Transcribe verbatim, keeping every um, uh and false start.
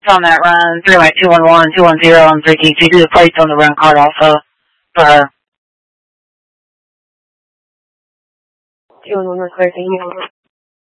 It's on that run, three one two one one, two one zero on three T. So you do the plates on the run card also for her. two one one, clear, thank you.